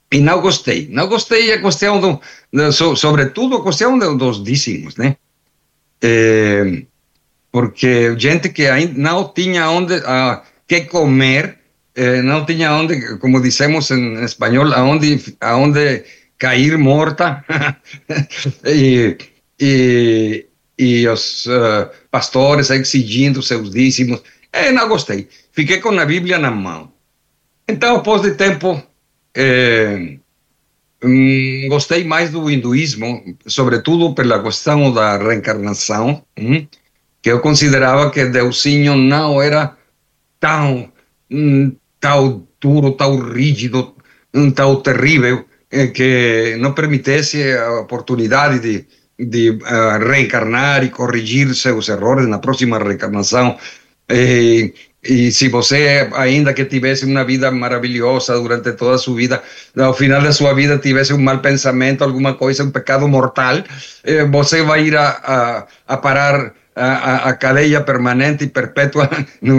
E não gostei a questão sobretudo a questão dos dízimos, né? Eh, Porque gente que ainda não tinha onde que comer, não tinha onde, como dizemos em espanhol, aonde cair morta, e, e, e os pastores exigindo seus dízimos. Não gostei. Fiquei com a Bíblia na mão. Então, após de tempo, eh, gostei mais do hinduísmo, sobretudo pela questão da reencarnação, que eu considerava que Deusinho não era tão, tão duro, tão rígido, tão terrível, que não permitisse a oportunidade de reencarnar e corrigir seus erros na próxima reencarnação. E se você, ainda que tivesse uma vida maravilhosa durante toda a sua vida, ao final da sua vida tivesse um mau pensamento, alguma coisa, um pecado mortal, você vai ir a parar a cadeia permanente e perpétua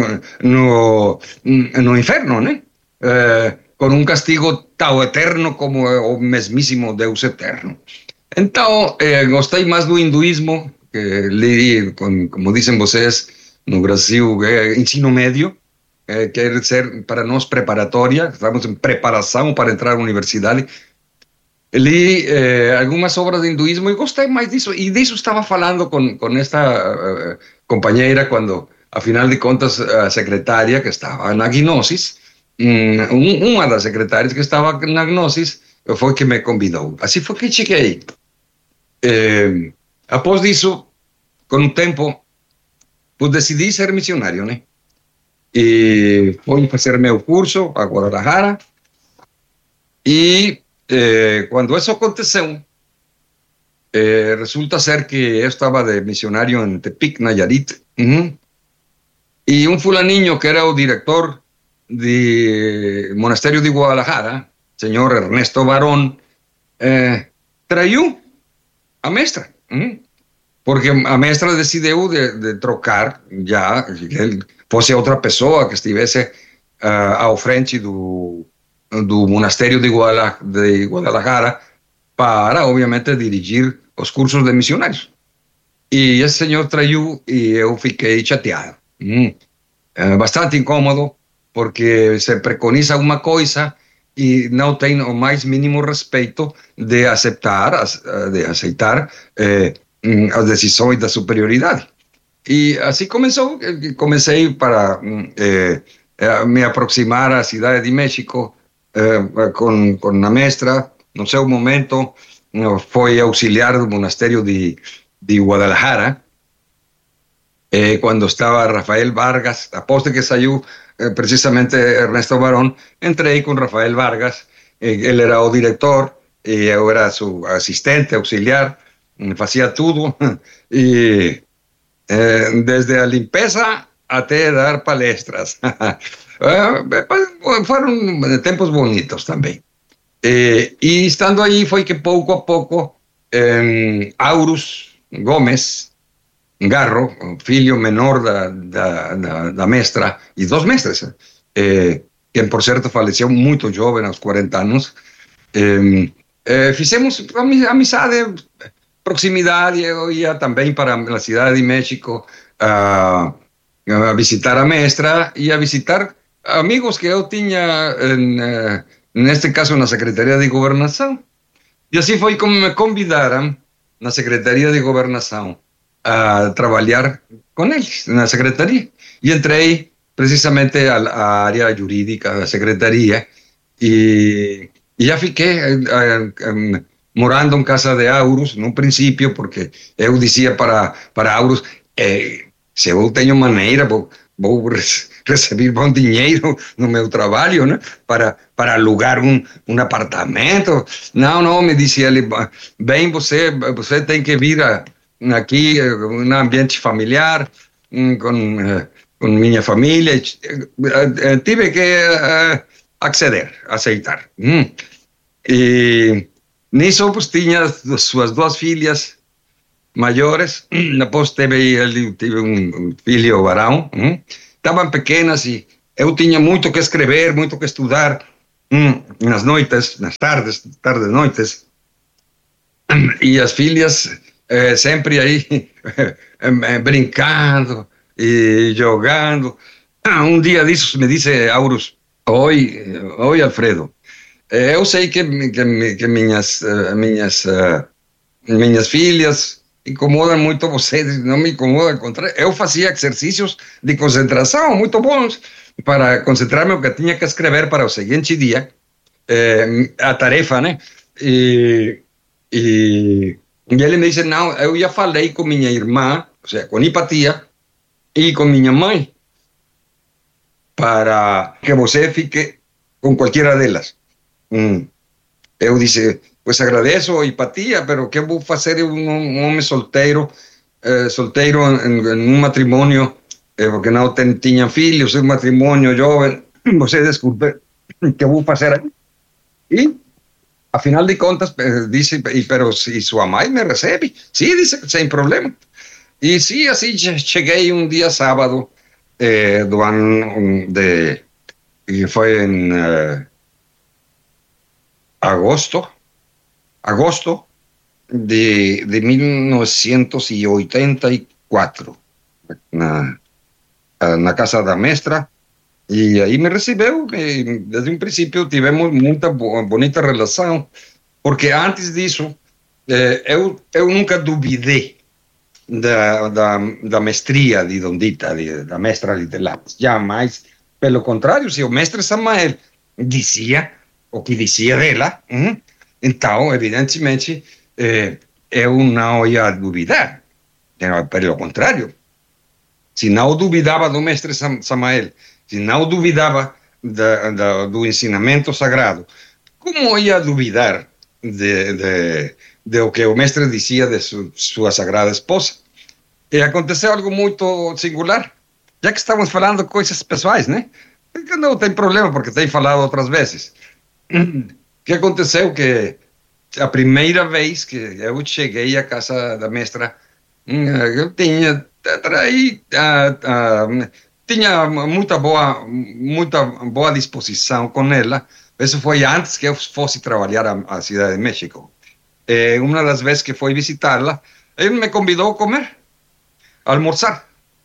no inferno, né? Com um castigo tão eterno como o mesmíssimo Deus eterno. Então, gostei mais do hinduísmo, que li, como dizem vocês, no Brasil, ensino médio, quer ser para nós preparatória, estamos em preparação para entrar na universidade. Li algumas obras de hinduísmo e gostei mais disso. E disso estava falando com esta companheira quando, afinal de contas, a secretária que estava na Gnosis, uma das secretárias que estava na Gnosis, foi que me convidou. Assim foi que cheguei. Após disso, com o tempo, pues decidi ser missionário, né? E fui fazer meu curso a Guadalajara. E quando isso aconteceu, resulta ser que eu estava de missionário em Tepic, Nayarit, e um fulaninho que era o diretor do monastério de Guadalajara, senhor Ernesto Barón, traiu a mestra. Porque a mestra decidiu de trocar já, que ele fosse outra pessoa que estivesse ao frente do monastério de Guadalajara para, obviamente, dirigir os cursos de missionários. E esse senhor traiu e eu fiquei chateado. Bastante incômodo, porque se preconiza uma coisa e não tem o mais mínimo respeito de aceitar as decisões da superioridade. E assim comecei para me aproximar à cidade de México com a mestra. No seu momento foi auxiliar do monastério de Guadalajara, quando estava Rafael Vargas. Após que saiu precisamente Ernesto Barón, entrei com Rafael Vargas. Ele era o diretor e eu era seu assistente, auxiliar. Fazia tudo, e desde a limpeza até dar palestras. Foram tempos bonitos também. E estando aí foi que pouco a pouco Aurus Gomes Garro, filho menor da mestra, e dos mestres, quem por certo faleceu muito jovem, aos 40 anos, fizemos amizade, proximidade. Eu ia também para a cidade de México a visitar a mestra e a visitar amigos que eu tinha, neste caso, na Secretaria de Governação. E assim foi como me convidaram na Secretaria de Governação a trabalhar com eles, na Secretaria. E entrei precisamente à área jurídica da Secretaria e já fiquei morando em casa de Aurus, no princípio, porque eu dizia para Aurus, se eu tenho maneira, vou receber bom dinheiro no meu trabalho, né? para alugar um apartamento. Não, me dizia ele, bem, você tem que vir aqui, um ambiente familiar, com minha família. Tive que aceitar. E nisso, pues, tinha suas duas filhas maiores. Depois tive um filho varão. Estavam pequenas e eu tinha muito que escrever, muito que estudar. nas noites, nas tardes, noites, e as filhas sempre aí brincando e jogando. Um dia disso me disse Aurus, oi Alfredo, eu sei que minhas filhas incomodam muito você, não me incomoda, ao contrário, eu fazia exercícios de concentração muito bons para concentrar-me o que tinha que escrever para o seguinte dia, a tarefa, né? E ele me disse, não, eu já falei com minha irmã, ou seja, com Hipatia, e com minha mãe, para que você fique com qualquer delas. Eu disse, pues agradeço, Hipatia, pero o que vou fazer um homem solteiro, solteiro em um matrimônio, porque não tinha filhos, um matrimônio jovem, você desculpe, que vou fazer aqui? E, afinal de contas, disse, pero se sua mãe me recebe? Sim, disse, sem problema. E sim, assim, cheguei um dia sábado do ano que foi em agosto de 1984, na casa da mestra, e aí me recebeu. Desde um princípio tivemos muita bonita relação, porque antes disso eu nunca duvidei da mestria de Dondita, da mestra Litelates, jamais. Pelo contrário, se o mestre Samael dizia o que dizia dela, então, evidentemente, eu não ia duvidar. Pelo contrário, se não duvidava do mestre Samael, se não duvidava do ensinamento sagrado, como ia duvidar de o que o mestre dizia de sua sagrada esposa? E aconteceu algo muito singular, já que estamos falando de coisas pessoais, né? Não tem problema, porque tenho falado outras vezes. O que aconteceu que a primeira vez que eu cheguei à casa da mestra, eu tinha muita boa disposição com ela. Isso foi antes que eu fosse trabalhar à Cidade de México. Uma das vezes que fui visitá-la, ele me convidou a comer, a almoçar.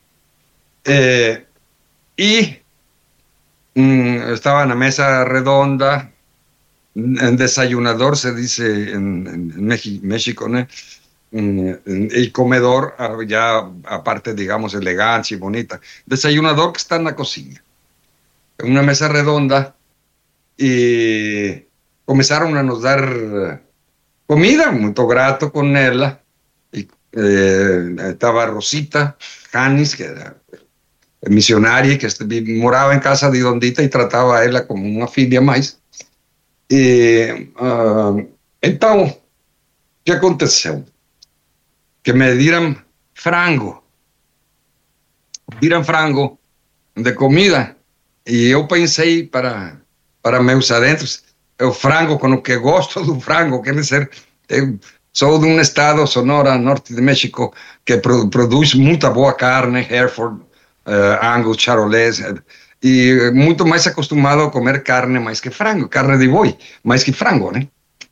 E estava na mesa redonda, en desayunador se dice en México, ¿no? El comedor, ya aparte, digamos, elegante y bonita. Desayunador que está en la cocina. En una mesa redonda, y comenzaron a nos dar comida, muy grato con ella. Y, estaba Rosita Janis, que era missionária, que morava em casa de Dondita e tratava ela como uma filha mais. Então, o que aconteceu? Que me deram frango de comida, e eu pensei para meus adentros, o frango com o que gosto do frango, quer dizer, eu sou de um estado, Sonora, norte de México, que produz muita boa carne, Hereford, Angus, Charolais, e muito mais acostumado a comer carne mais que frango, carne de boi, mais que frango, né?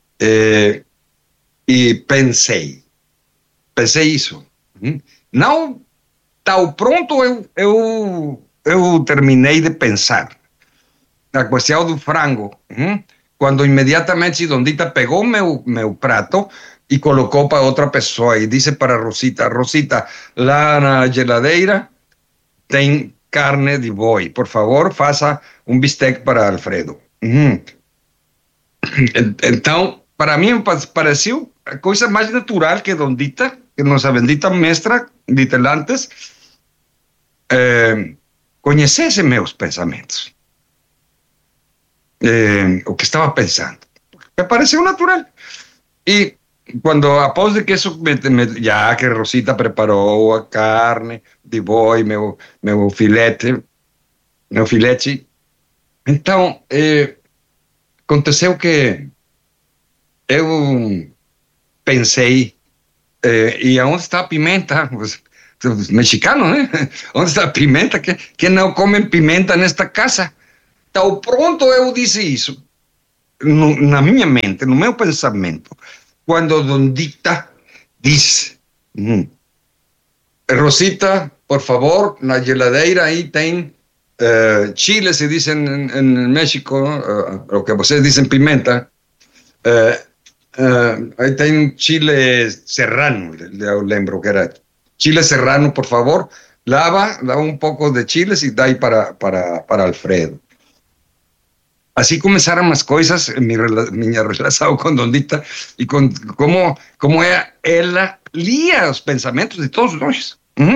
E pensei isso. Não tão pronto eu terminei de pensar a questão do frango, quando imediatamente Dondita pegou meu prato e colocou para outra pessoa e disse para Rosita, lá na geladeira tem carne de boi, por favor, faça um bistec para Alfredo. Então, para mim, pareceu a coisa mais natural que Dondita, que nossa bendita mestra de Telantes, conhecesse meus pensamentos. O que estava pensando. Me pareceu natural. E quando, após de que isso, já que Rosita preparou a carne de boi, meu filete, então, aconteceu que eu pensei, e onde está a pimenta? Os mexicanos, né? Onde está a pimenta? Que não comem pimenta nesta casa? Então, pronto, eu disse isso. na minha mente, no meu pensamento, quando Dondita diz, Rosita, por favor, na geladeira aí tem chile, se diz em México, o que vocês dizem pimenta, aí tem chile serrano, eu lembro que era chile serrano, por favor, lava, dá um pouco de chiles e dá aí para Alfredo. Así comenzaron las cosas en mi relación con Dondita y con cómo ella lía los pensamientos de todos nós.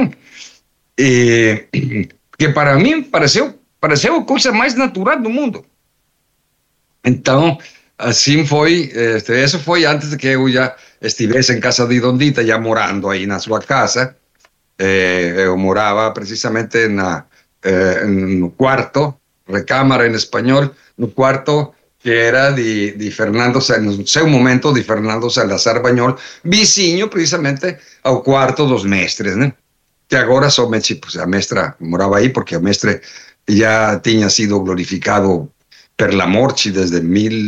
Que para mí pareceu a coisa mais natural do mundo. Então, assim foi, isso foi antes de que eu já estivesse em casa de Dondita, já morando aí na sua casa. Eu morava precisamente no quarto, recámara em espanhol, no quarto que era de Fernando, no seu momento, de Fernando Salazar Bañol, vizinho precisamente ao quarto dos mestres, né? Que agora somente a mestra morava aí, porque a mestre já tinha sido glorificado per la morte desde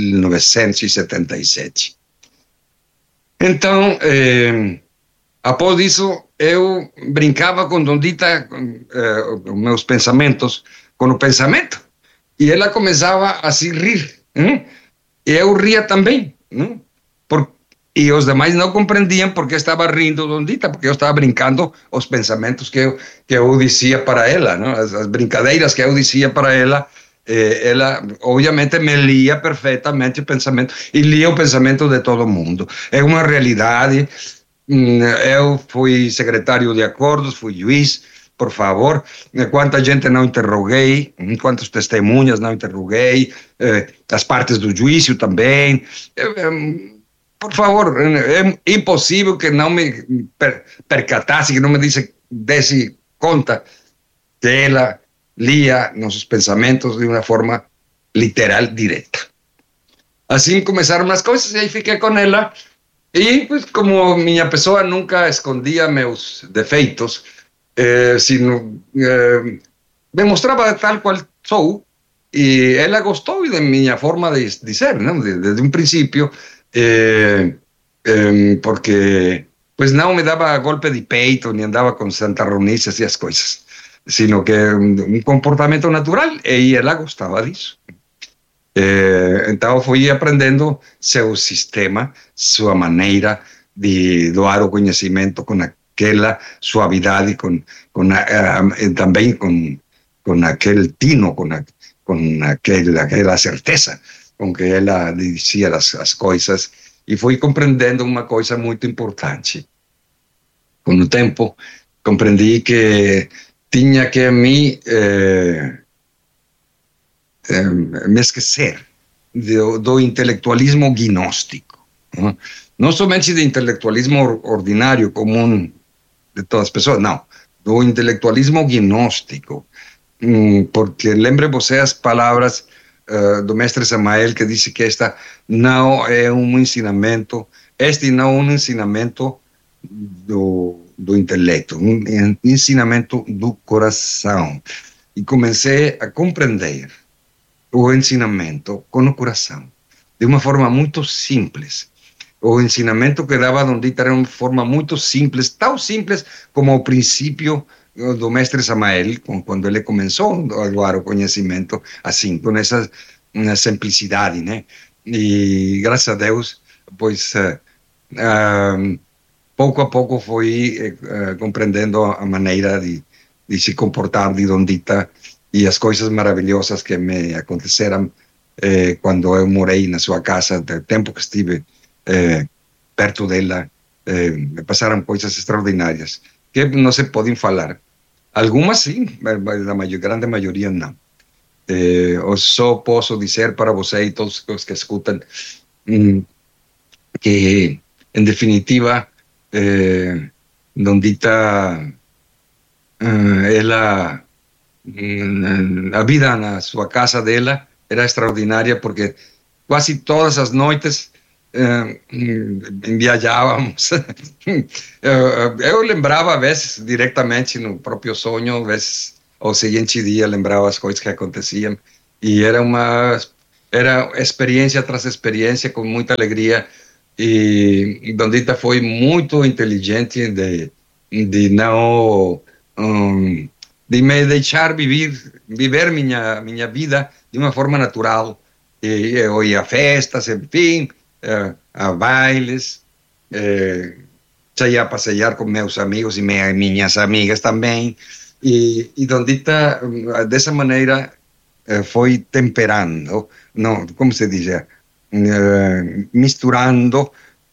1977. Então, após isso, eu brincava com Dondita, os meus pensamentos, com o pensamento. E ela começava a se rir. E eu ria também. E os demais não compreendiam porque estava rindo Dondita, porque eu estava brincando os pensamentos que eu dizia para ela, as brincadeiras que eu dizia para ela. Ela, obviamente, me lia perfeitamente o pensamento e lia o pensamento de todo mundo. É uma realidade. Eu fui secretário de acordos, fui juiz. Por favor, quanta gente não interroguei, quantas testemunhas não interroguei, as partes do juízo também. Por favor, é impossível que não me percatasse, que não me desse conta que ela lia nossos pensamentos de uma forma literal, direta. Assim começaram as coisas e aí fiquei com ela. E, pues, como minha pessoa nunca escondia meus defeitos, sino me mostrava tal qual sou, e ela gostou de minha forma de ser, não? Desde um princípio, porque pues não me dava golpe de peito, nem andava com santarronices e as coisas, sino que um comportamento natural, e ela gostava disso. Então fui aprendendo seu sistema, sua maneira de doar o conhecimento com aquela suavidade, também com aquele tino, com aquela certeza com que ela dizia as coisas, e fui compreendendo uma coisa muito importante. Com o tempo, compreendi que tinha que me esquecer do intelectualismo gnóstico, não somente do intelectualismo ordinário, comum de todas as pessoas, não, do intelectualismo gnóstico, porque lembre você as palavras do mestre Samael, que disse que este não é um ensinamento do intelecto, um ensinamento do coração. E comecei a compreender o ensinamento com o coração, de uma forma muito simples. O ensinamento que dava Dondita era uma forma muito simples, tão simples como o princípio do mestre Samael, quando ele começou a doar o conhecimento, assim, com essa simplicidade, né? E graças a Deus, pois, pouco a pouco fui compreendendo a maneira de se comportar de Dondita e as coisas maravilhosas que me aconteceram quando eu morei na sua casa, do tempo que estive perto dela, me passaram coisas extraordinárias que não se podem falar. Algumas sim, a grande maioria não. Eu só posso dizer para você e todos os que escutam que, em definitiva, Dondita, ela, a vida na sua casa dela era extraordinária, porque quase todas as noites viajávamos. Eu lembrava, às vezes, diretamente no próprio sonho, às vezes, ao seguinte dia, lembrava as coisas que aconteciam, e era uma era experiência tras experiência, com muita alegria. E Dondita foi muito inteligente de não de me deixar viver minha vida de uma forma natural. E eu ia a festas, enfim, a bailes, saía a passear com meus amigos e minhas amigas também. E Dondita, dessa maneira, foi temperando, não, como se diz, misturando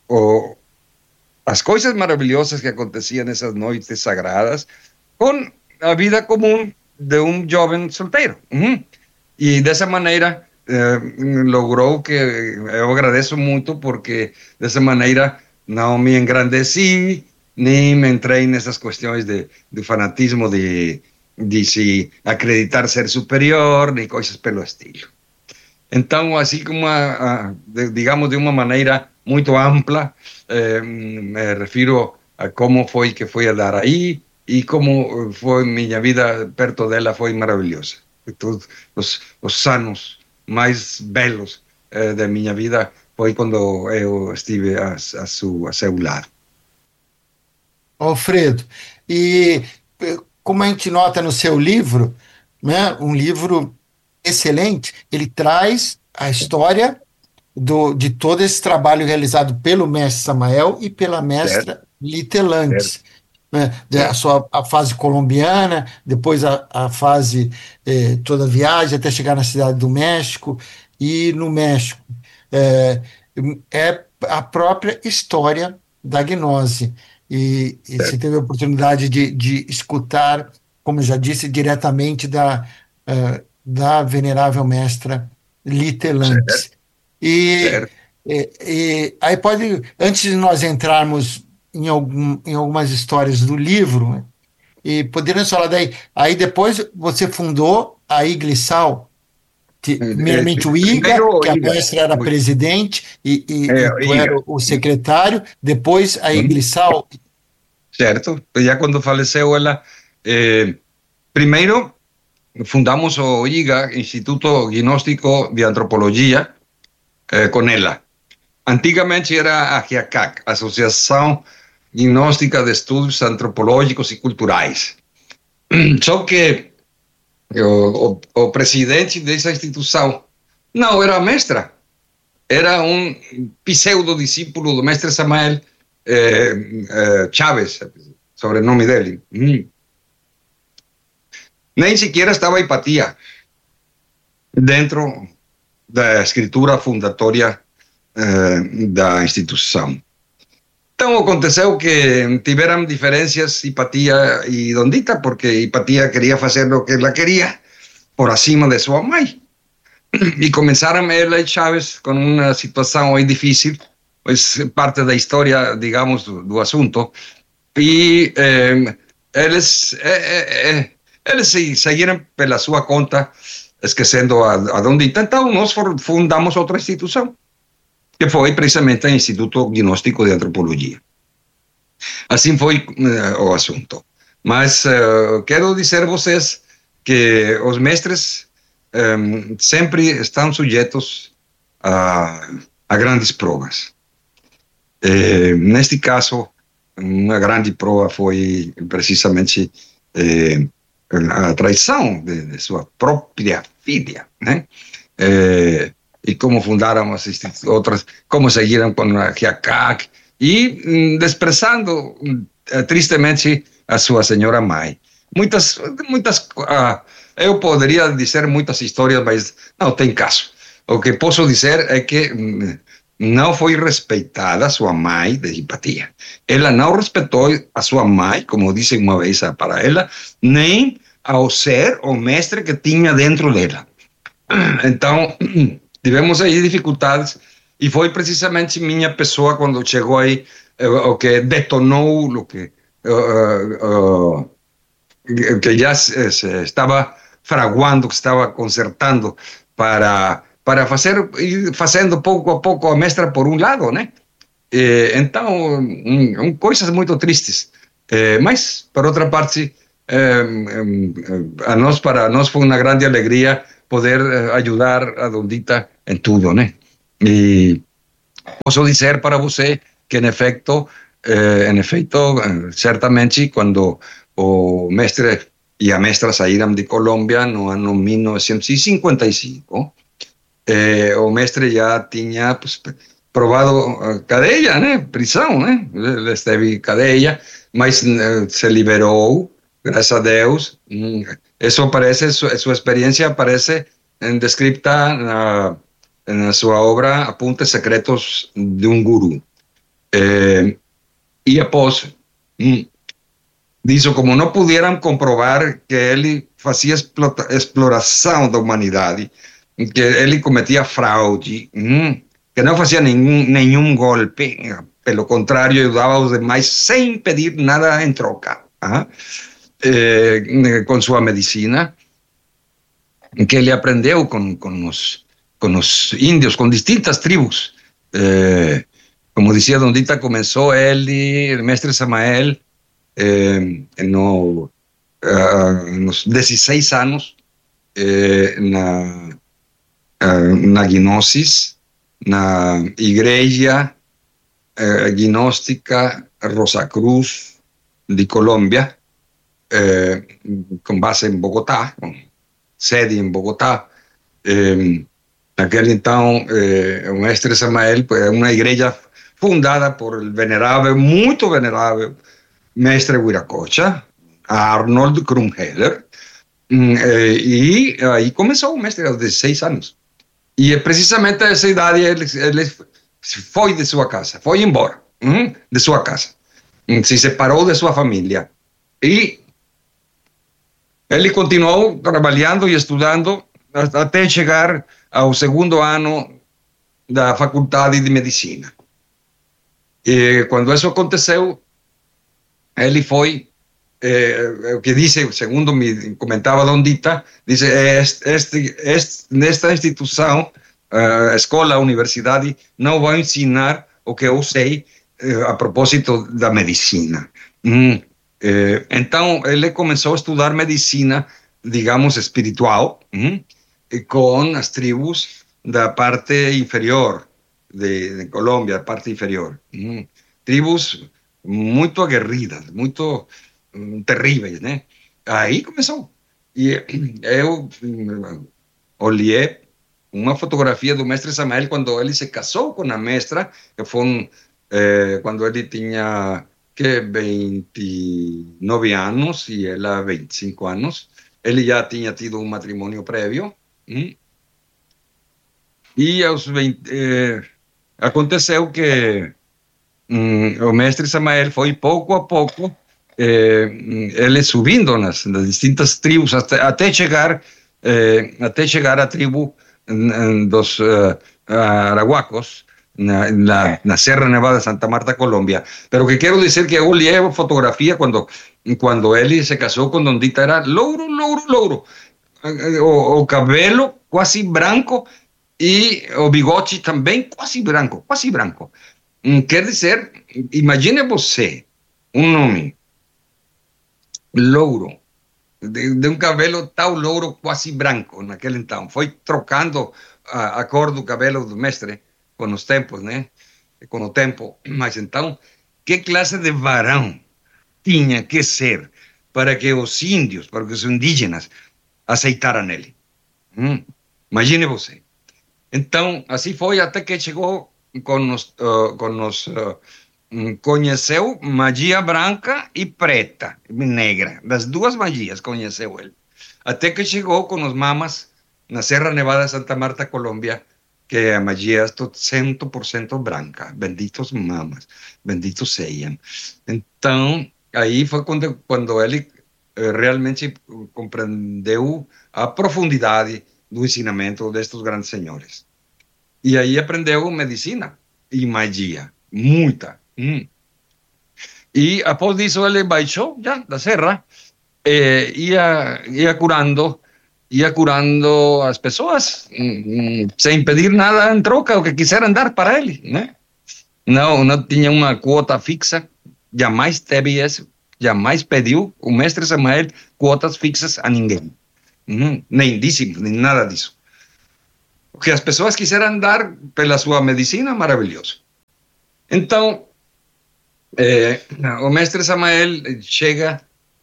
as coisas maravilhosas que aconteciam nessas noites sagradas com a vida comum de um jovem solteiro. E dessa maneira logrou que eu agradeço muito, porque dessa maneira não me engrandeci, nem me entrei nessas questões de fanatismo de se acreditar ser superior, nem coisas pelo estilo. Então, assim como, digamos, de uma maneira muito ampla, me refiro a como foi que fui a dar aí e como foi minha vida perto dela, foi maravilhosa. Todos os anos mais belos da minha vida foi quando eu estive a seu lado. Alfredo, e como a gente nota no seu livro, né, um livro excelente, ele traz a história de todo esse trabalho realizado pelo mestre Samael e pela mestra Litelantes. Né, a fase colombiana, depois a fase toda a viagem até chegar na cidade do México, e no México é a própria história da gnose. E você teve a oportunidade de escutar, como eu já disse, diretamente da venerável mestra Litelantes. E aí pode, antes de nós entrarmos em algumas histórias do livro, e poderíamos falar daí, aí depois você fundou a Iglesal, primeiramente o IGA, que a mestra era presidente e tu era o secretário, depois a Iglesal. Certo, já quando faleceu ela, primeiro fundamos o IGA, Instituto Gnóstico de Antropologia, com ela. Antigamente era a GIACAC, Associação Gnóstica de Estudos Antropológicos e Culturais. Só que o presidente dessa instituição não era a mestra, era um pseudo-discípulo do mestre Samael Chávez, sobrenome dele. Nem sequer estava Hipatia dentro da escritura fundatória da instituição. Então aconteceu que tiveram diferenças Hipatia e Dondita, porque Hipatia queria fazer o que ela queria por acima de sua mãe. E começaram ela e Chávez com uma situação aí difícil, pois parte da história, digamos, do assunto. E eles seguiram pela sua conta, esquecendo a Dondita. Então nós fundamos outra instituição, que foi precisamente o Instituto Gnóstico de Antropologia. Assim foi o assunto. Mas quero dizer a vocês que os mestres sempre estão sujeitos a grandes provas. Neste caso, uma grande prova foi precisamente a traição de sua própria filha, né? E como fundaram as outras, como seguiram com a GIACAC e desprezando tristemente a sua senhora mãe. Muitas, eu poderia dizer muitas histórias, mas não tem caso. O que posso dizer é que não foi respeitada a sua mãe de Hipatia. Ela não respeitou a sua mãe, como disse uma vez para ela, nem ao ser o mestre que tinha dentro dela. Então tivemos aí dificuldades, e foi precisamente minha pessoa, quando chegou aí, o que detonou o que já se estava fraguando, que estava consertando para ir fazendo pouco a pouco a mestra por um lado, né? Então, coisas muito tristes. Mas, por outra parte, para nós foi uma grande alegria poder ajudar a Dondita em tudo, né? E posso dizer para você que, em efeito, certamente, quando o mestre e a mestra saíram de Colômbia no ano 1955, o mestre já tinha provado cadeia, né? Prisão, né? Ele esteve cadeia, mas se liberou, graças a Deus. Isso aparece, sua experiência aparece descrita na sua obra Apuntes Secretos de um Guru. E após disso, como não puderam comprovar que ele fazia exploração da humanidade, que ele cometia fraude, que não fazia nenhum golpe, pelo contrário, ajudava os demais sem pedir nada em troca, com sua medicina, que ele aprendeu com os índios, com distintas tribos. Como dizia Don Dita, começou ele, o mestre Samael, nos 16 anos, na Gnosis, na Igreja Gnóstica Rosa Cruz de Colômbia, com base em Bogotá, com sede em Bogotá. Naquele então, o mestre Samael é uma igreja fundada por muito venerável mestre Viracocha, Arnold Krumheller, e aí começou o mestre aos 16 anos. E é precisamente a essa idade ele foi de sua casa, foi embora de sua casa, se separou de sua família. E ele continuou trabalhando e estudando até chegar ao segundo ano da Faculdade de Medicina. E quando isso aconteceu, ele foi, o que diz, segundo me comentava Don Dita, diz, nesta instituição, a escola, a universidade, não vai ensinar o que eu sei a propósito da medicina. Então, ele começou a estudar medicina, digamos, espiritual, com as tribos da parte inferior de Colômbia, parte inferior. Tribos muito aguerridas, muito terríveis, né? Aí começou. E eu olhei uma fotografia do mestre Samael quando ele se casou com a mestra, que foi quando ele tinha 29 anos e ela 25 anos. Ele já tinha tido um matrimônio prévio. E aos 20, aconteceu que o mestre Samael foi pouco a pouco ele subindo nas distintas tribos até chegar à tribo dos Arahuacos, na Serra Nevada de Santa Marta, Colômbia. Pero que quero dizer que eu olhei a fotografia quando ele se casou com Don Dita, era louro. O cabelo quase branco e o bigode também quase branco. Quer dizer, imagine você, um homem louro, de um cabelo tão louro, quase branco, naquele então. Foi trocando a cor do cabelo do mestre com os tempos, né? Com o tempo. Mas então, que classe de varão tinha que ser para que os índios, para que os indígenas aceitaram ele? Imagine você. Então, assim foi até que chegou conheceu magia branca e preta, negra, das duas magias conheceu ele. Até que chegou com os mamas na Serra Nevada de Santa Marta, Colômbia, que a magia é 100% branca. Benditos mamas, benditos sejam. Então, aí foi quando ele realmente compreendeu a profundidade do ensinamento destes grandes senhores. E aí aprendeu medicina e magia, muita. E após disso ele baixou já da serra, ia curando as pessoas sem pedir nada em troca, o que quiseram dar para ele, né? Não tinha uma quota fixa, jamais teve isso, jamais pediu o mestre Samael quotas fixas a ninguém, nem dízimos, nem nada disso. que as pessoas quiseram dar pela sua medicina, maravilhoso. Então, o mestre Samael chega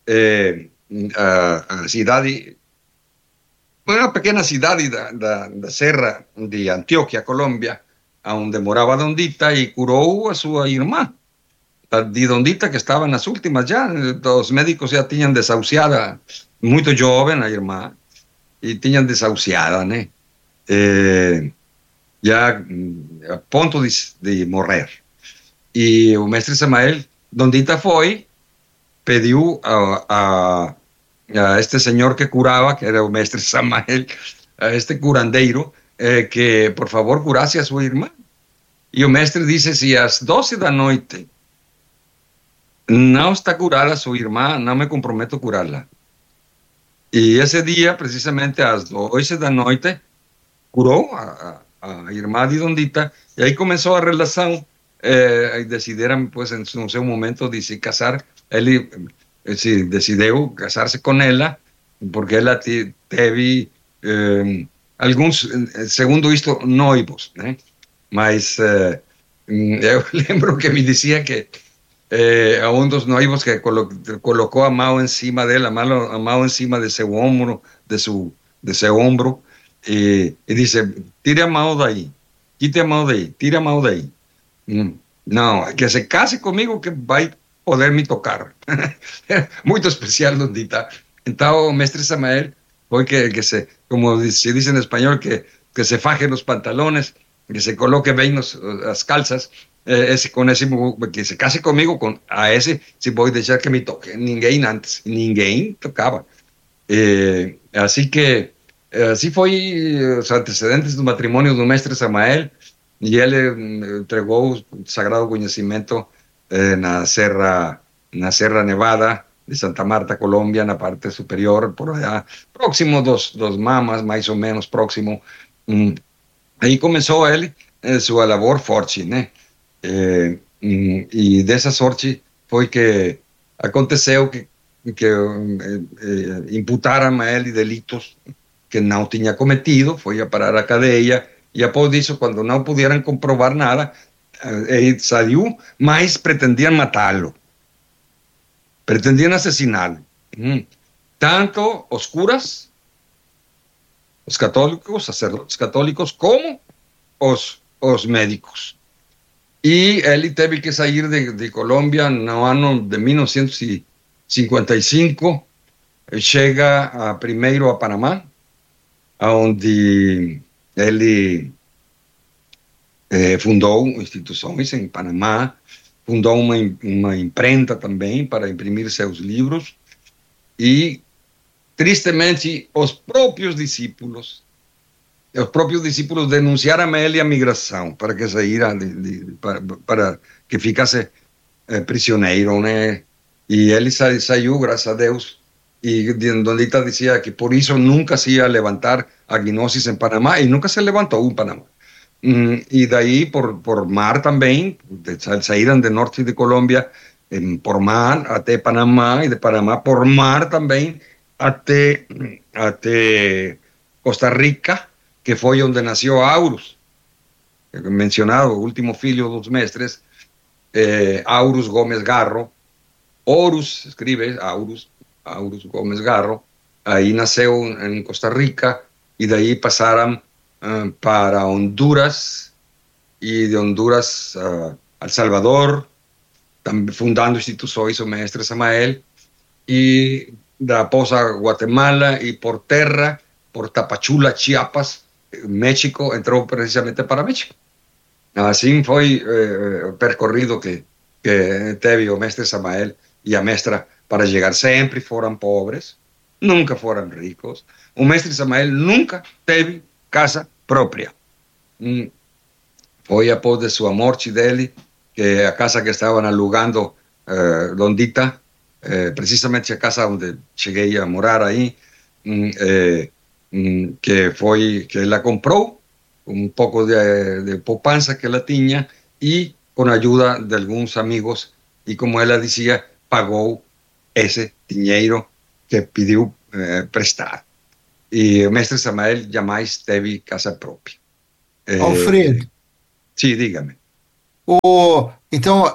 à cidade, uma pequena cidade da Serra de Antioquia, Colômbia, onde morava Dondita, e curou a sua irmã, de Dondita, que estava nas últimas já. Os médicos já tinham desahuciada, muito jovem a irmã, e tinham desahuciada, né? Já a ponto de morrer. E o mestre Samael, Dondita foi, pediu a este senhor que curava, que era o mestre Samael, a este curandeiro, que por favor curasse a sua irmã. E o mestre disse: se às 12 da noite não está curada a sua irmã, não me comprometo a curá-la. E esse dia, precisamente às 12 da noite, curou a irmã de Dondita, e aí começou a relação. E decidiram, pues, no seu momento de se casar. Ele se decidiu casar-se com ela, porque ela teve alguns, segundo isto, noivos, né? Mas eu lembro que me dizia que a um dos noivos que colocou a mão em cima dela, a mão em cima de seu ombro, de seu ombro, e disse: tire a mão daí, quite a mão daí, tire a mão daí. Não, que se case comigo que vai poder me tocar. Muito especial, Dondita. Então, o mestre Samael foi que se, como se diz em espanhol, que se faje os pantalones, que se coloque bem as calças, com esse, que se case comigo, a esse, se vou deixar que me toque. Ninguém tocava. Assim que, assim foi os antecedentes do matrimônio do mestre Samael. E ele entregou o sagrado conhecimento na Serra Nevada de Santa Marta, Colômbia, na parte superior, por allá, próximo dos Mamas, mais ou menos próximo. Aí começou ele sua labor forte, né? E dessa sorte foi que aconteceu que imputaram a ele delitos que não tinha cometido, foi a parar a cadeia. E após isso, quando não puderam comprovar nada, ele saiu, mas pretendiam matá-lo. Pretendiam assassiná-lo. Tanto os curas, os católicos, sacerdotes católicos, como os médicos. E ele teve que sair de Colômbia no ano de 1955. Chega primeiro a Panamá, onde ele fundou instituições em Panamá, fundou uma imprenta também para imprimir seus livros, e, tristemente, os próprios discípulos denunciaram a ele a migração, para que saíra, para que ficasse prisioneiro, né? E ele saiu, graças a Deus. E Dondita dizia que por isso nunca se ia levantar a gnosis em Panamá, e nunca se levantou em Panamá. E daí por mar também, saíram do norte de Colômbia por mar até Panamá, e de Panamá por mar também até Costa Rica, que foi onde nasceu Aurus, mencionado, o último filho dos mestres, Aurus Gómez Garro. Horus, escribe Aurus Gómez Garro. Aí nasceu em Costa Rica, e daí passaram para Honduras, e de Honduras a El Salvador, fundando instituições o mestre Samael, e após a Guatemala, e por terra, por Tapachula, Chiapas, México, entrou precisamente para México. Assim foi o percorrido que teve o mestre Samael e a mestra para chegar. Sempre foram pobres, nunca foram ricos. O mestre Samael nunca teve casa própria. Foi após de sua morte dele, que a casa que estavam alugando Dondita, precisamente a casa onde cheguei a morar aí, que ela comprou um pouco de poupança que ela tinha, e com a ajuda de alguns amigos, e como ela dizia, pagou esse dinheiro que pediu prestar. E o mestre Samael jamais teve casa própria. Alfredo, Sim, diga-me. então,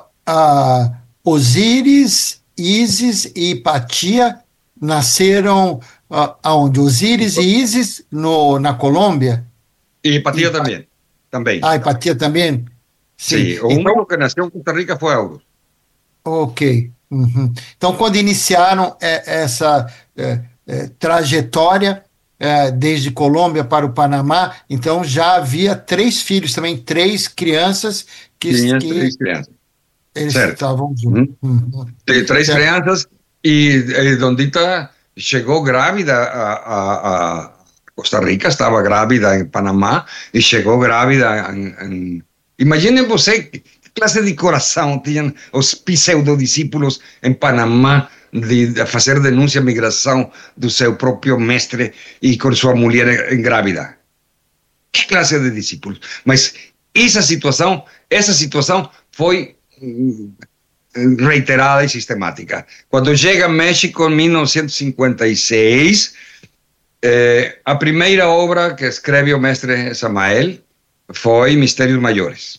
Osíris, Ísis e Hipatia nasceram aonde? Osíris e Ísis na Colômbia? E E, Hipatia também. Também. Hipatia também? Sim. Sim, o Então, único que nasceu em Costa Rica foi August. ok. Uhum. Então, quando iniciaram essa trajetória desde Colômbia para o Panamá, então já havia três filhos também, três crianças Tinha que três crianças, eles certo? estavam juntos. Uhum. Uhum. Três Certo. crianças e Dondita chegou grávida a Costa Rica, estava grávida em Panamá e chegou grávida Imaginem você que classe de coração tinham os pseudodiscípulos em Panamá de fazer denúncia à migração do seu próprio mestre e com sua mulher grávida. Que classe de discípulos? Mas essa situação foi reiterada e sistemática. Quando chega a México em 1956, a primeira obra que escreve o mestre Samael foi Mistérios Maiores.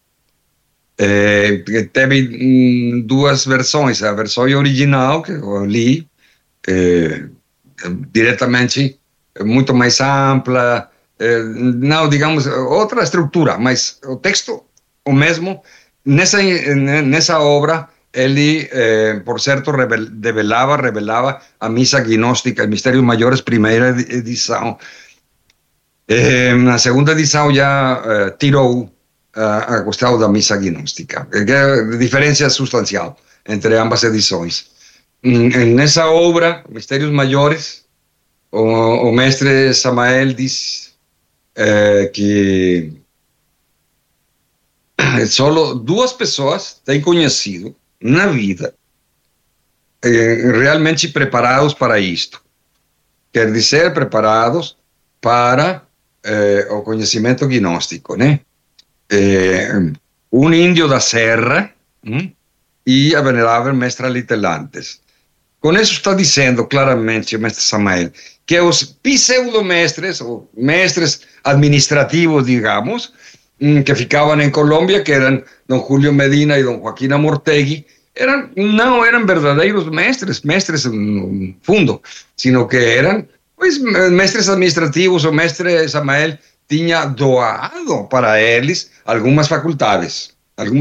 Teve duas versões, a versão original, que eu li diretamente, muito mais ampla, não, digamos, outra estrutura, mas o texto o mesmo. Nessa obra, ele, por certo, revelava a missa gnóstica, Mistérios Maiores, primeira edição. Na segunda edição já tirou a questão da missa gnóstica, que é diferença substancial entre ambas edições. Nessa obra, Mistérios Maiores, o mestre Samael diz que só duas pessoas têm conhecido na vida realmente preparados para isto. Quer dizer, preparados para o conhecimento gnóstico, né? Um índio da serra e a venerável mestra Litelantes. Com isso está dizendo claramente o mestre Samael que os pseudomestres, ou mestres administrativos, digamos, que ficavam em Colômbia, que eram Dom Julio Medina e Dom Joaquim Amortegui, não eram verdadeiros mestres no fundo, sino que eram mestres administrativos. O mestre Samael tinha doado para eles algumas faculdades,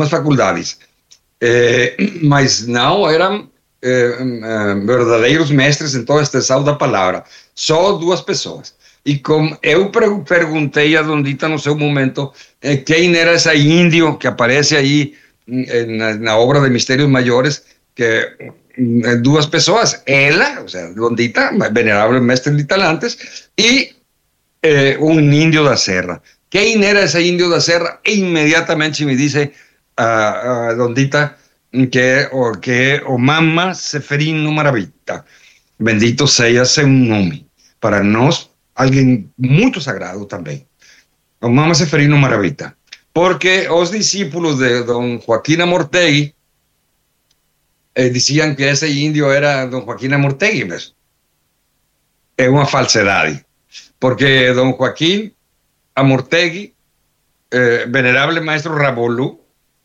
mas não eram verdadeiros mestres em toda a extensão da palavra. Só duas pessoas. E como eu perguntei a Dondita no seu momento quem era esse índio que aparece aí na obra de Mistérios Maiores, que duas pessoas, ela, ou seja, Dondita, venerável mestre Litelantes, e um índio da serra. Quem era esse índio da serra? E imediatamente me disse a Dondita que o Mama Seferino Maravita, bendito seja seu nome, para nós, alguém muito sagrado também, o Mama Seferino Maravita, porque os discípulos de Dom Joaquim Amortegui diziam que esse índio era Dom Joaquim Amortegui, mas é uma falsidade, porque Dom Joaquim Amortegui, venerável maestro Rabolu,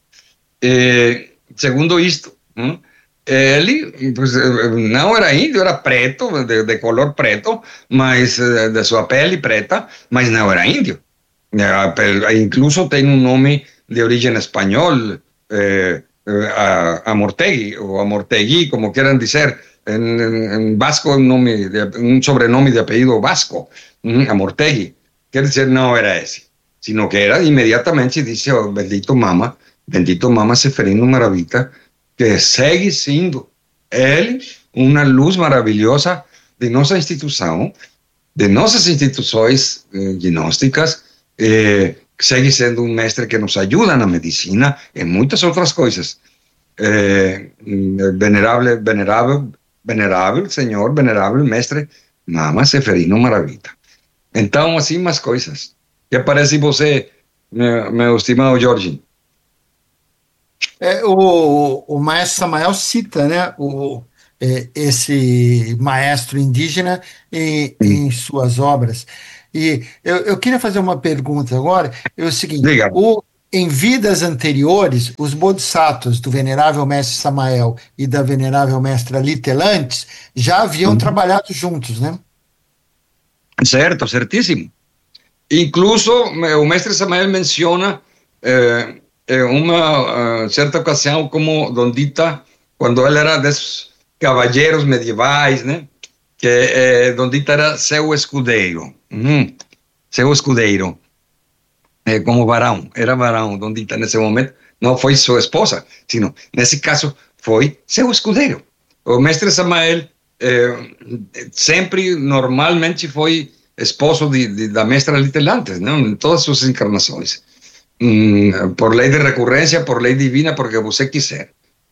segundo isto, ele não era índio, era preto, de color preto, mas de sua pele preta, mas não era índio. Incluso tem um nome de origem espanhol, Amortegui, ou Amortegui, como queiram dizer. En vasco un sobrenome de apellido vasco, Amortegui. Quer dizer, não era esse, sino que era inmediatamente, disse, oh, bendito Mama Seferino Maravita, que segue sendo ele uma luz maravilhosa de nossa instituição, de nossas instituições gnósticas, segue sendo um mestre que nos ajuda na medicina e muitas outras coisas. Venerável senhor, venerável mestre Mama Seferino Maravita. Então, assim, mais coisas. Que parece você, meu estimado Jorge? O maestro Samael cita, né, esse maestro indígena em suas obras. E eu queria fazer uma pergunta agora, é o seguinte, Diga. em vidas anteriores, os bodhisattvas do Venerável Mestre Samael e da Venerável Mestra Litelantes já haviam Uhum. trabalhado juntos, né? Certo, certíssimo. Incluso o mestre Samael menciona uma certa ocasião como Dondita, quando ele era desses cavalheiros medievais, né? Que Dondita era seu escudeiro. Uhum. Seu escudeiro. Como varão, era varão, Dondita nesse momento, não foi sua esposa, sino, nesse caso, foi seu escudeiro. O mestre Samael sempre, normalmente, foi esposo da mestra Litelantes, não? Em todas suas encarnações. Por lei de recorrência, por lei divina, porque você quiser.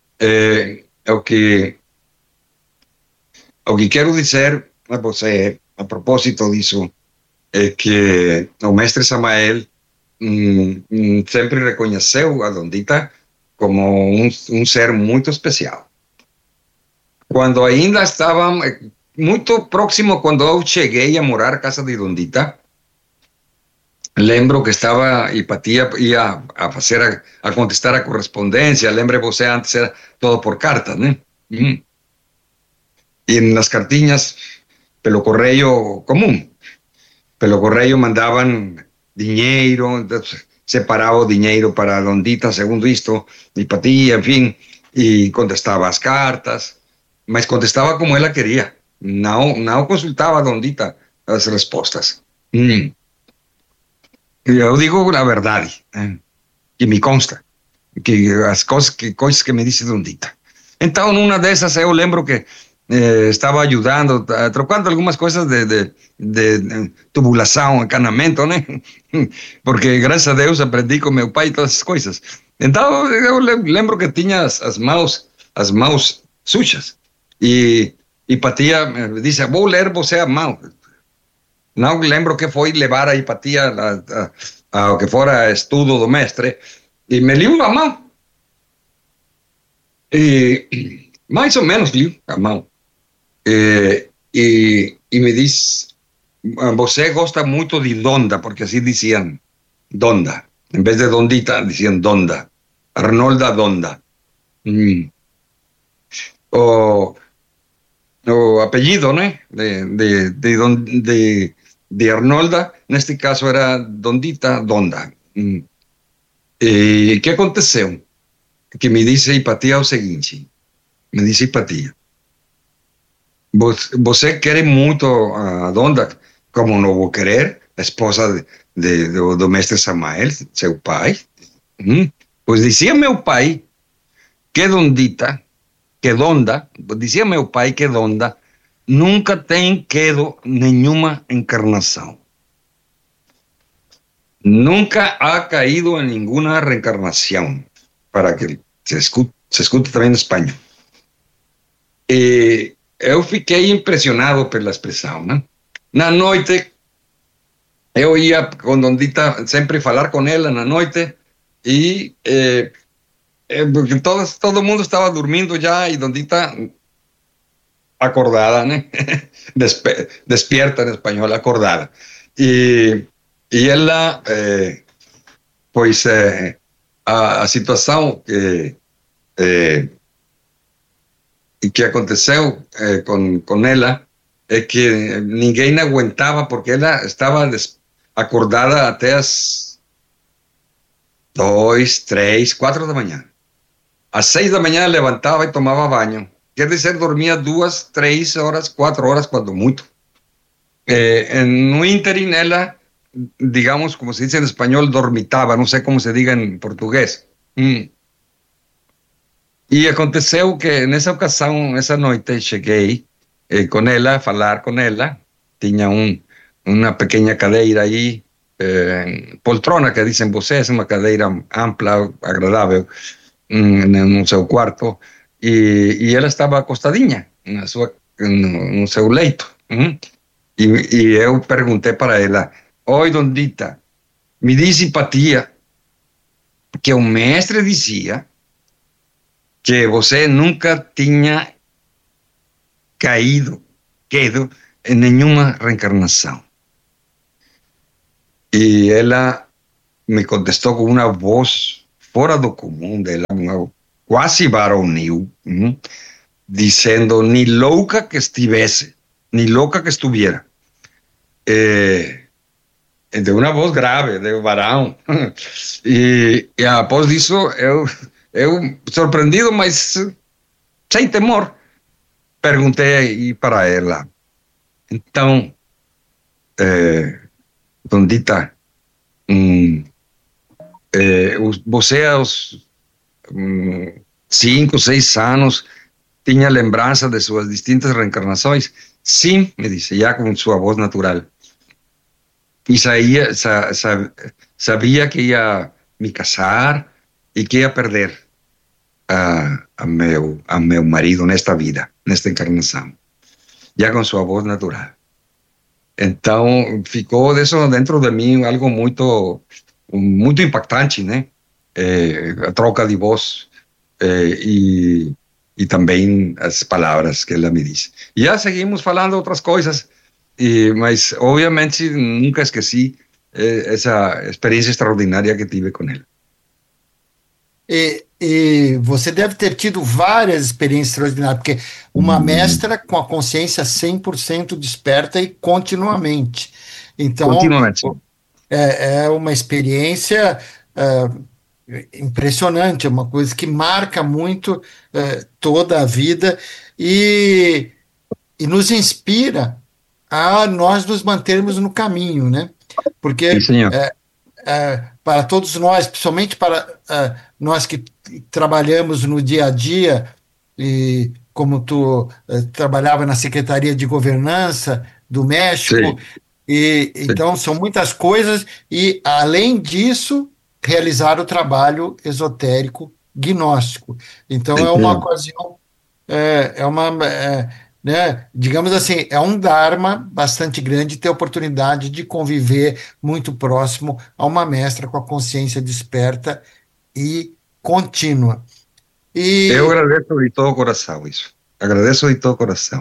O que quero dizer a você, a propósito disso, é que o mestre Samael sempre reconheceu a Dondita como um ser muito especial. Quando ainda estava muito próximo, quando eu cheguei a morar na casa de Dondita, lembro que estava Hipatia ia a fazer a contestar a correspondência. Lembre você, antes era todo por cartas, né? E nas cartinhas, pelo correio comum, pelo correio mandavam dinheiro, separava o dinheiro para a Dondita, segundo isto, Hipatia, enfim, e contestava as cartas, mas contestava como ela queria, não consultava a Dondita as respostas. Eu digo a verdade, que me consta, que as coisas que me disse Dondita. Então, numa dessas, eu lembro que estava ajudando, trocando algumas coisas de tubulação, encanamento, né? Porque, graças a Deus, aprendi com meu pai todas essas coisas. Então, eu lembro que tinha as mãos sujas. E Patia me disse, vou ler você a mão. Não lembro que foi levar a Hipatia ao que fora estudo do mestre, e me liu a mão. E mais ou menos liu a mão. E me diz, você gosta muito de Donda, porque assim diziam Donda. Em vez de Dondita, diziam Donda. Arnolda Donda. O, o apellido, né? De Arnolda, neste caso era Dondita Donda. E que aconteceu? Que me disse Hipatia o seguinte, me disse Hipatia, você quer muito a Donda, como não vou querer, a esposa do mestre Samael, seu pai? Pois dizia meu pai que Donda, dizia meu pai que Donda nunca tem tido nenhuma encarnação. Nunca ha caído en ninguna reencarnación, para que se escute também em espanhol. E eu fiquei impressionado pela expressão, né? Na noite, eu ia com Dondita sempre falar com ela na noite, e porque todo mundo estava dormindo já, e Dondita acordada, né? Despierta em espanhol, acordada. E ela, pois, a situação que aconteceu com ela é que ninguém aguentava, porque ela estava acordada até as 2, 3, 4 da manhã. Às 6 da manhã levantava e tomava banho. Quer dizer, dormia 2, 3 horas, 4 horas, quando muito. No ínterim, ela, digamos, como se dice en español, dormitaba, no sé cómo se diga en portugués. E aconteceu que nessa ocasião, essa noite, cheguei com ela, a falar com ela, tinha uma pequena cadeira aí, poltrona, que dizem vocês, uma cadeira ampla, agradável, no seu quarto, e ela estava acostadinha no seu leito. E eu perguntei para ela, oi, Dondita, me diz Hipatia que o mestre dizia que você nunca tinha caído em nenhuma reencarnação. e ela me contestou com uma voz fora do comum dela, quase varonil, dizendo, ni louca que estivesse, ni louca que estuviera. De uma voz grave, de varão. E após isso, eu surpreendido, mas sem temor, perguntei para ela, então, Dondita, você aos 5, 6 anos tinha lembrança de suas distintas reencarnações? Sim, me disse, já com sua voz natural. E sabia que ia me casar e que ia perder a meu marido nesta vida, nesta encarnação, já com sua voz natural. Então, ficou isso dentro de mim algo muito impactante, né? A troca de voz e também as palavras que ela me disse. E já seguimos falando outras coisas, mas obviamente nunca esqueci essa experiência extraordinária que tive com ela. E você deve ter tido várias experiências extraordinárias, porque uma mestra com a consciência 100% desperta e continuamente. Então, continuamente. É uma experiência impressionante, é uma coisa que marca muito toda a vida e nos inspira a nós nos mantermos no caminho, né? Porque para todos nós, principalmente para nós que trabalhamos no dia a dia, e como tu trabalhava na Secretaria de Governança do México, então são muitas coisas, e além disso, realizar o trabalho esotérico gnóstico. Então é uma ocasião, né, digamos assim, é um dharma bastante grande ter a oportunidade de conviver muito próximo a uma mestra com a consciência desperta e contínua. Eu agradeço de todo o coração isso. Agradeço de todo o coração.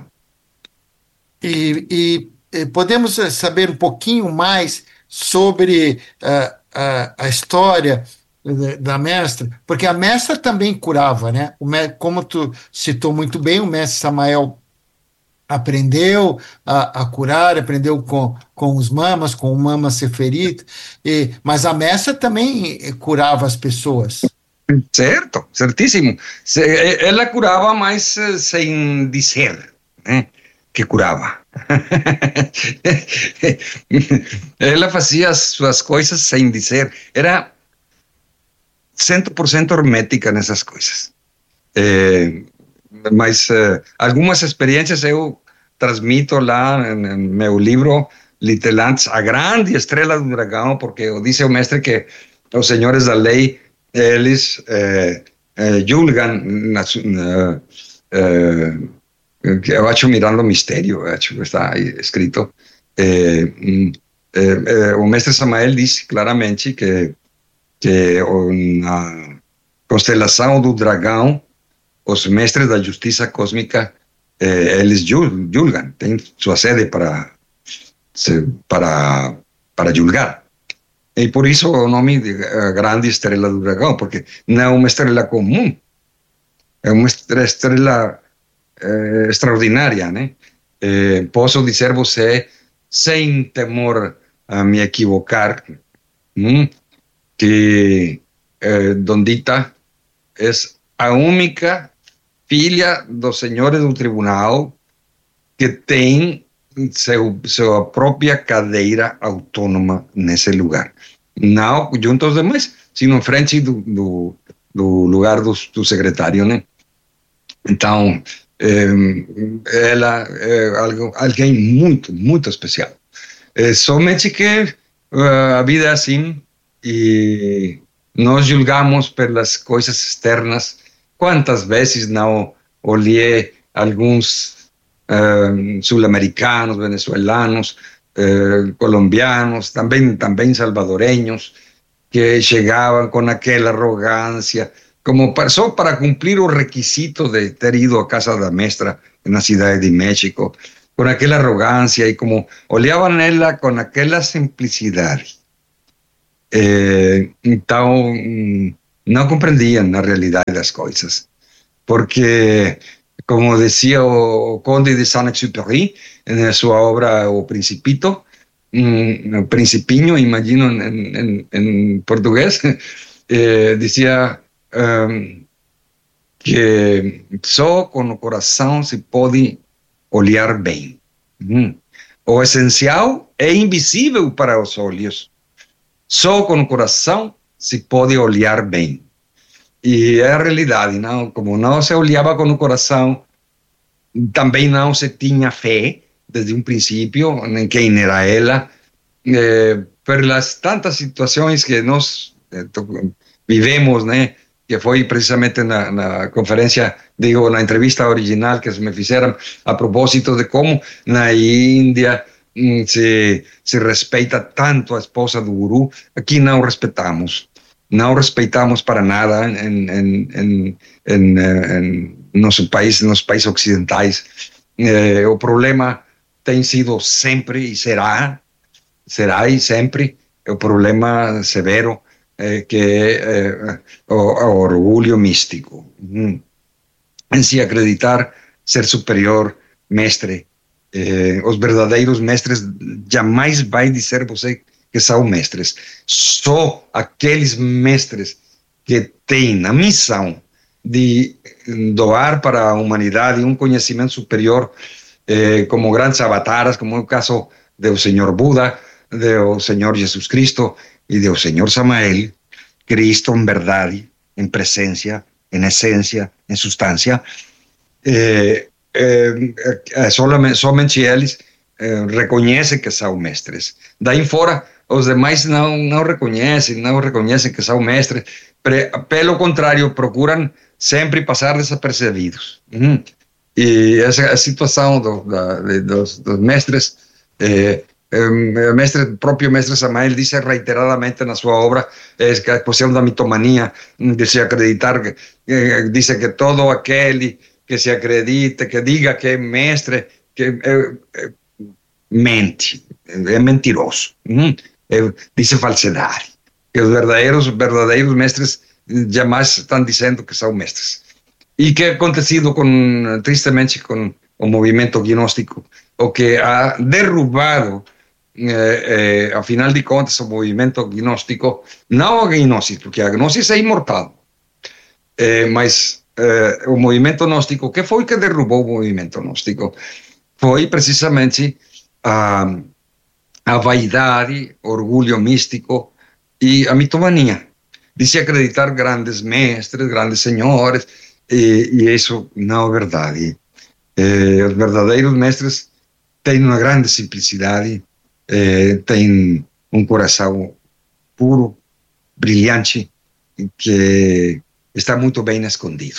E podemos saber um pouquinho mais sobre a história da mestra? Porque a mestra também curava, né? Como tu citou muito bem, o mestre Samael aprendeu a curar, aprendeu com os mamas, com o Mama Seferit, mas a mestra também curava as pessoas. Certo, certíssimo. Ela curava, mas sem dizer, né, que curava. Ela fazia as suas coisas sem dizer. Era 100% hermética nessas coisas. Mas algumas experiências eu transmito lá no meu livro Litelantes, a grande estrela do dragão, porque diz o mestre que os senhores da lei, eles julgam, eu acho mirando o mistério, acho que está aí escrito, o mestre Samael diz claramente que na constelação do dragão, os mestres da justiça cósmica, eles julgam, têm sua sede para julgar. E por isso o nome de grande estrela do dragão, porque não é uma estrela comum, é uma estrela extraordinária, né? Posso dizer você, sem temor a me equivocar, que Dondita é a única filha dos senhores do tribunal que tem sua própria cadeira autônoma nesse lugar. Não junto aos demais, sino em frente do lugar do secretário, né? Então, ela é alguém muito, muito especial. Somente que a vida é assim e nós julgamos pelas coisas externas. Quantas vezes não olhei alguns sul-americanos, venezuelanos, colombianos, também salvadoreños, que chegavam com aquela arrogância, como só para cumprir o requisito de ter ido à casa da mestra na cidade de México, com aquela arrogância e como olhavam ela com aquela simplicidade, Então, não compreendiam a realidade das coisas, porque, como dizia o Conde de Saint-Exupéry, na sua obra O Principito, Principinho, imagino em português, dizia que só com o coração se pode olhar bem. O essencial é invisível para os olhos. Só com o coração se pode olhar bem. E é a realidade, não? Como não se olhava com o coração, também não se tinha fé desde um princípio em quem era ela, pelas tantas situações que nós vivemos, né? Que foi precisamente na conferência, digo, na entrevista original que me fizeram a propósito de como na Índia se respeita tanto a esposa do guru. Aqui não respeitamos para nada em nosso país, nos países ocidentais. O problema tem sido sempre e será e sempre o problema severo, que é o orgulho místico. Em se acreditar ser superior, mestre. Os verdadeiros mestres jamais vai dizer você que são mestres. Só aqueles mestres que têm a missão de doar para a humanidade um conhecimento superior, como grandes avatares, como é o caso do Senhor Buda, do Senhor Jesus Cristo e do Senhor Samael, Cristo em verdade, em presença, em essência, em substância, somente eles reconhecem que são mestres. Daí fora, os demais não reconhecem que são mestres, pelo contrário, procuram sempre passar desapercebidos. E essa situação dos mestres, o próprio mestre Samael disse reiteradamente na sua obra, que a questão da mitomania, de se acreditar, diz que todo aquele que se acredita, que diga que é mestre, que mente, é mentiroso, diz falsidade, que os verdadeiros mestres jamais estão dizendo que são mestres. E que ha acontecido tristemente com o movimento gnóstico, o que ha derrubado, afinal de contas, o movimento gnóstico, não a gnosis, porque a gnosis é imortal, mas o movimento gnóstico, que foi que derrubou o movimento gnóstico? Foi precisamente a vaidade, orgulho místico e a mitomania. Dice acreditar grandes mestres, grandes senhores, e isso não é verdade. Os verdadeiros mestres têm uma grande simplicidade, têm um coração puro, brilhante, que está muito bem escondido.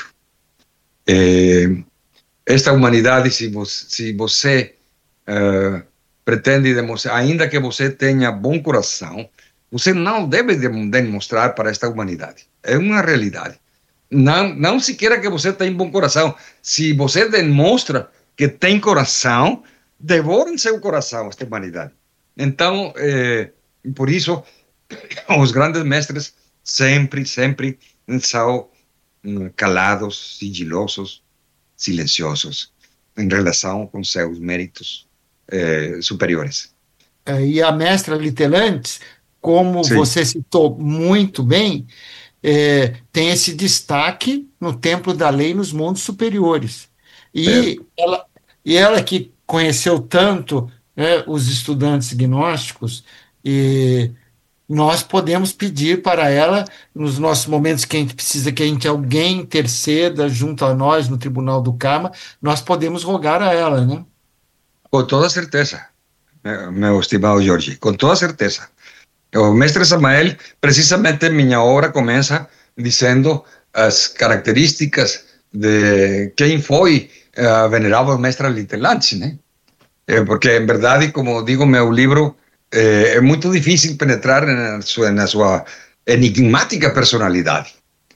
Esta humanidade, se você pretende demonstrar, ainda que você tenha bom coração, você não deve demonstrar para esta humanidade. É uma realidade. Não se queira que você tenha bom coração. Se você demonstra que tem coração, devorem seu coração, esta humanidade. Então, por isso, os grandes mestres sempre são calados, sigilosos, silenciosos, em relação com seus méritos superiores. E a mestra Litelantes, como Sim. você citou muito bem, tem esse destaque no Templo da Lei nos mundos superiores. E ela que conheceu tanto, né, os estudantes gnósticos, e nós podemos pedir para ela, nos nossos momentos que a gente precisa que alguém interceda junto a nós no Tribunal do Karma, nós podemos rogar a ela, né? Com toda certeza, meu estimado Jorge, com toda certeza. O mestre Samael, precisamente minha obra começa dizendo as características de quem foi a venerável mestra Litelantes, né? Porque, em verdade, como digo, meu livro é muito difícil penetrar na sua enigmática personalidade.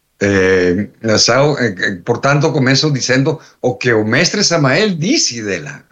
Portanto, começo dizendo o que o mestre Samael disse dela.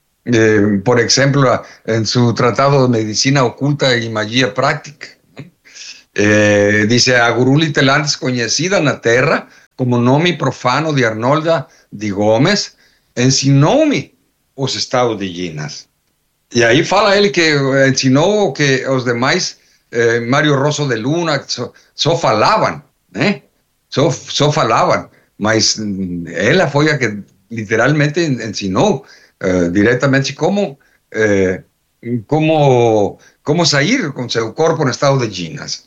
Por exemplo, em seu tratado de medicina oculta e magia prática, Dice, a guru litelantes conhecida na terra como nome profano de Arnolda de Gomes, ensinou-me os estados de Ginas. E aí fala ele que ensinou que os demais, Mário Rosso de Luna, só falavam, né? Só falavam, mas ela foi a que literalmente ensinou diretamente como sair com seu corpo no estado de Ginas.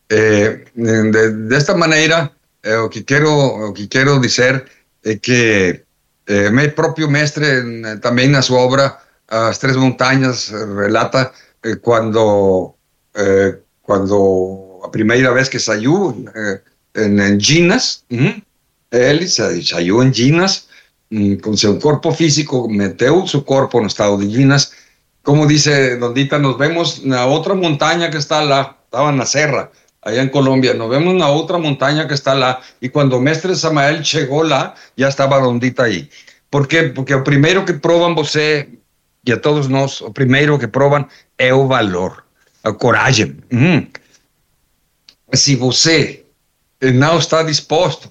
Desta maneira, o que quero dizer é que meu próprio mestre, também na sua obra As Três Montanhas, relata quando a primeira vez que saiu em Ginas, ele saiu em Ginas com seu corpo físico, meteu seu corpo no estado de Ginas. Como dice Dondita, nos vemos na outra montanha que está lá, estava na serra, allá en Colombia, nos vemos na outra montanha que está lá, e quando o mestre Samael chegou lá, já estava Dondita aí. Por quê? Porque o primeiro que provam você, e a todos nós, o primeiro que provam é o valor, a coragem. Se você não está disposto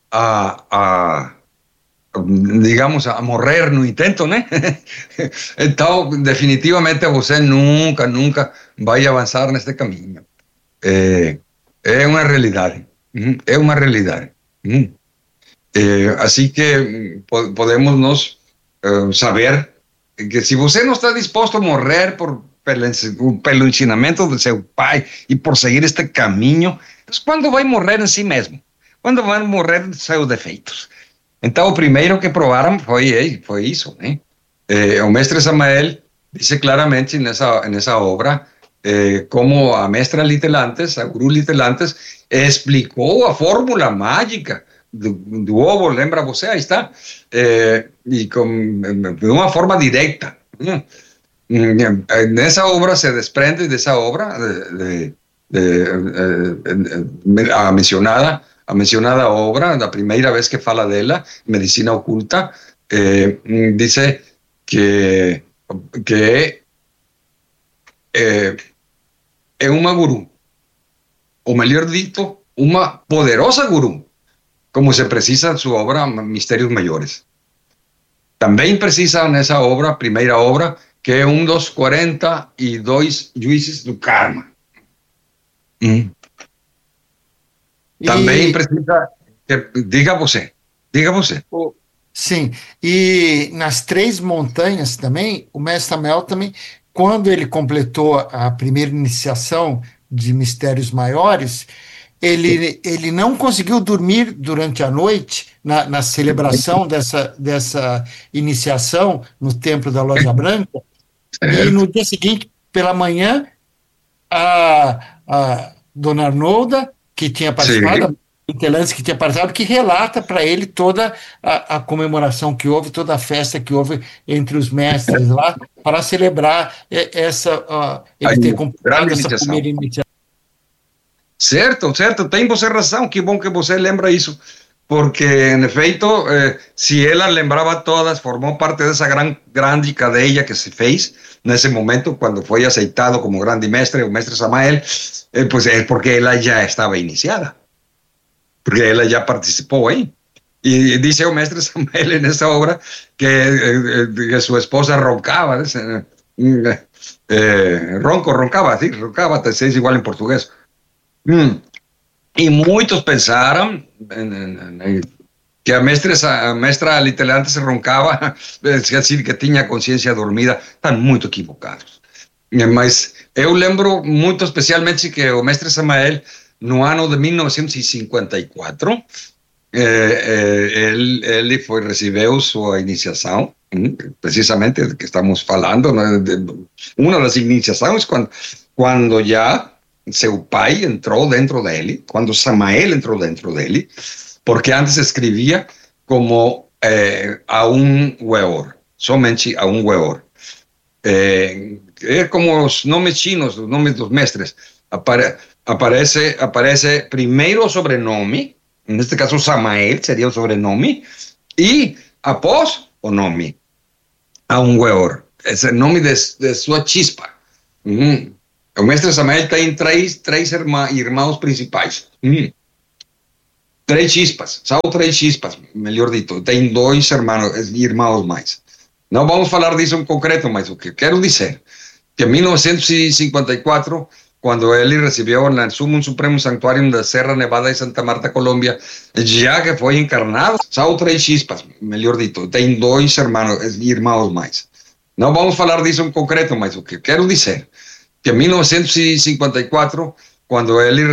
digamos, a morrer no intento, né? Então, definitivamente você nunca vai avançar neste caminho. É uma realidade. É uma realidade. Assim que podemos nós saber que se você não está disposto a morrer pelo ensinamento do seu pai e por seguir este caminho, quando vai morrer em si mesmo? Quando vai morrer dos seus defeitos? Então, o primeiro que provaram foi isso, né? O mestre Samael diz claramente nessa obra como a mestra Litelantes, a guru Litelantes, explicou a fórmula mágica do ovo, lembra você? Aí está. E de uma forma direta. Nessa obra se desprende dessa obra a mencionada obra, la primera vez que fala dela, Medicina Oculta, dice que é uma guru, ou melhor dito, uma poderosa guru, como se precisa en su obra Mistérios Maiores. Também precisa nessa obra, primeira obra, que é dos 42 juízes do karma. Também precisa... Diga você. Sim, e nas Três Montanhas também, o mestre Samael também, quando ele completou a primeira iniciação de Mistérios Maiores, ele não conseguiu dormir durante a noite, na celebração dessa iniciação no Templo da Loja Branca, e no dia seguinte, pela manhã, a Dona Arnolda, que tinha participado, que tinha participado, que relata para ele toda a comemoração que houve, toda a festa que houve entre os mestres lá, para celebrar ele ter completado essa primeira iniciação. Certo, tem você razão, que bom que você lembra isso, porque, en efeito, se ela lembrava todas, formou parte dessa grande cadeia que se fez nesse momento, quando foi aceitado como grande mestre, o mestre Samael, pues é porque ela já estava iniciada, porque ela já participou aí. E dice o mestre Samael nessa obra que sua esposa roncava, roncava, até se igual em português. E muitos pensaram que a mestra Litelantes roncava, assim, que tinha consciência dormida. Estão muito equivocados. Mas eu lembro muito especialmente que o mestre Samael, no ano de 1954, ele recebeu sua iniciação, precisamente do que estamos falando, né? Uma das iniciações quando já seu pai entrou dentro dele, quando Samael entrou dentro dele, porque antes escrevia como a weor, somente a weor. É como os nomes chinos, os nomes dos mestres. Aparece primeiro o sobrenome, neste caso Samael seria o sobrenome, e após o nome, a weor, esse nome de sua chispa. O mestre Samael tem três irmãos principais. Três chispas, são três chispas, melhor dito. Tem dois irmãos mais. Não vamos falar disso em concreto, mas o que eu quero dizer que em 1954, quando ele recebeu no Sumo Supremo Santuário da Serra Nevada de Santa Marta, Colômbia, já que foi encarnado, são três chispas, melhor dito. Tem dois irmãos mais. Não vamos falar disso em concreto, mas o que eu quero dizer que em 1954, quando ele